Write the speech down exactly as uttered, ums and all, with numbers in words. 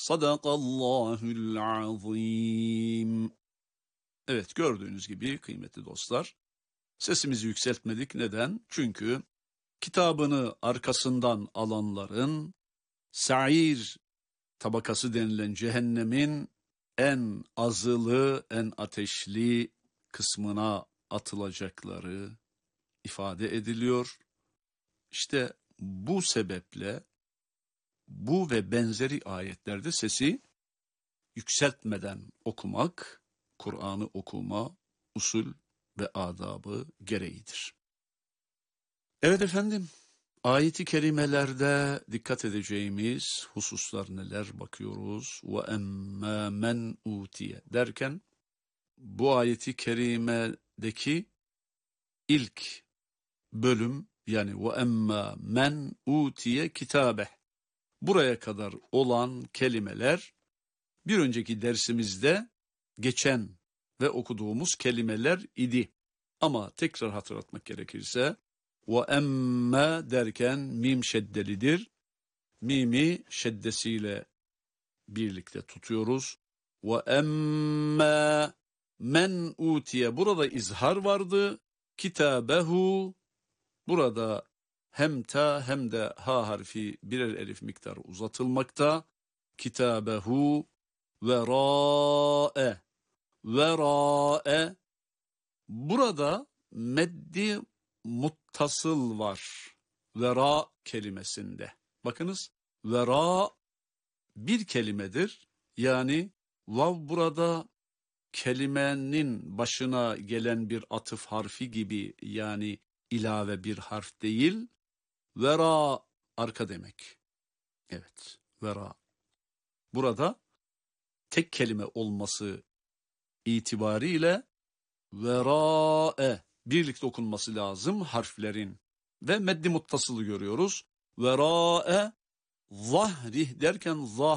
Sadakallahul azim. Evet, gördüğünüz gibi kıymetli dostlar, sesimizi yükseltmedik. Neden? Çünkü kitabını arkasından alanların sa'ir tabakası denilen cehennemin en azılı, en ateşli kısmına atılacakları ifade ediliyor. İşte bu sebeple bu ve benzeri ayetlerde sesi yükseltmeden okumak, Kur'an'ı okuma usul ve adabı gereğidir. Evet efendim, ayet-i kerimelerde dikkat edeceğimiz hususlar neler bakıyoruz? وَاَمَّا مَنْ اُوْتِيَ derken bu ayet-i kerimedeki ilk bölüm, yani وَاَمَّا مَنْ اُوْتِيَ كِتَابَهِ, buraya kadar olan kelimeler bir önceki dersimizde geçen ve okuduğumuz kelimeler idi. Ama tekrar hatırlatmak gerekirse وَاَمَّا derken mim şeddelidir. Mimi şeddesiyle birlikte tutuyoruz. وَاَمَّا men utiye, burada izhar vardı. Kitabehu, burada hem ta hem de ha harfi birer elif miktarı uzatılmakta. Kitabehu verâe, verâe, burada meddi muttasıl var vera kelimesinde. Bakınız, vera bir kelimedir. Yani vav burada kelimenin başına gelen bir atıf harfi gibi, yani ilave bir harf değil. Vera arka demek. Evet, vera. Burada tek kelime olması itibariyle verâe birlikte okunması lazım harflerin ve meddi muttasılı görüyoruz. Verâe zahrih derken zah